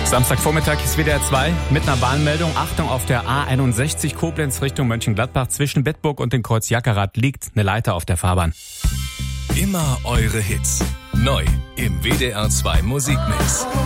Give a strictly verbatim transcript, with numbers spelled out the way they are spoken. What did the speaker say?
Samstagvormittag ist W D R zwei mit einer Bahnmeldung. Achtung, auf der A einundsechzig Koblenz Richtung Mönchengladbach zwischen Bedburg und dem Kreuz Jackerath liegt eine Leiter auf der Fahrbahn. Immer eure Hits. Neu im W D R zwei Musikmix.